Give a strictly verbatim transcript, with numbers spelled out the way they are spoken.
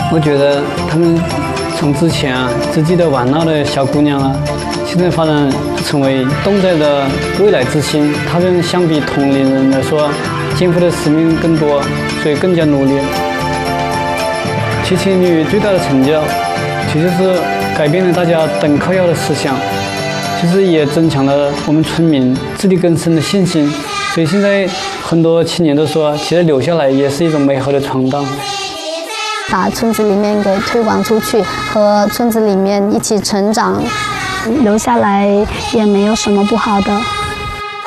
我觉得他们从之前啊只记得玩闹的小姑娘啊，现在发展成为动态的未来之星。他们相比同龄人来说，肩负的使命更多，所以更加努力。七七女最大的成就，其实是改变了大家等靠要的思想，其实也增强了我们村民自力更生的信心。所以现在很多青年都说，其实留下来也是一种美好的闯荡。 把村子里面给推广出去，和村子里面一起成长，留下来也没有什么不好的。